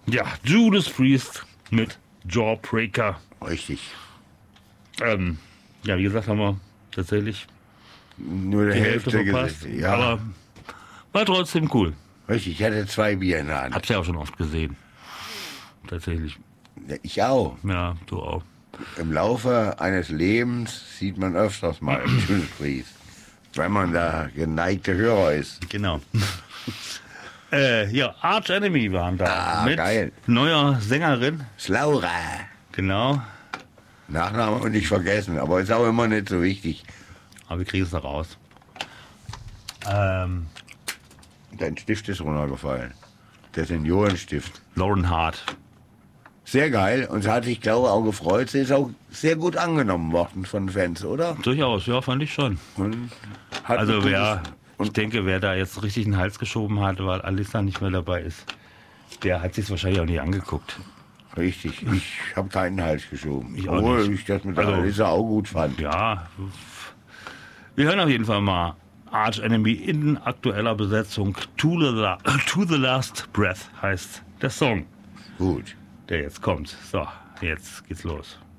Ja, Judas Priest mit Jawbreaker. Richtig. Ja, wie gesagt, haben wir tatsächlich Nur die der Hälfte Hälfte verpasst. gesehen. Ja, Aber war trotzdem cool. richtig. Ich hatte 2 Bier in der Hand. Hab's ja auch schon oft gesehen. Tatsächlich. Ja, ich auch. Ja, du auch. Im Laufe eines Lebens sieht man öfters mal Judas Priest. Wenn man da geneigte Hörer ist. Genau. Ja, Arch Enemy waren da. Ah, mit geil. neuer Sängerin. Slaura. Genau. Nachname und nicht vergessen, aber ist auch immer nicht so wichtig. Aber wir kriegen es noch raus. Dein Stift ist runtergefallen. Der Seniorenstift. Lauren Hart. Sehr geil und sie hat sich, glaube ich, auch gefreut. Sie ist auch sehr gut angenommen worden von Fans, oder? Durchaus, ja, fand ich schon. Und hat Also ein ich gutes- denke, wer da jetzt richtig den Hals geschoben hat, weil Alissa nicht mehr dabei ist, der hat sich wahrscheinlich auch nicht angeguckt. Richtig, ich habe keinen Hals geschoben. Ich auch Obwohl nicht. ich das mit der Also- Alissa auch gut fand. Ja, wir hören auf jeden Fall mal Arch Enemy in aktueller Besetzung. To the Last Breath heißt der Song, Gut. der jetzt kommt. So, jetzt geht's los.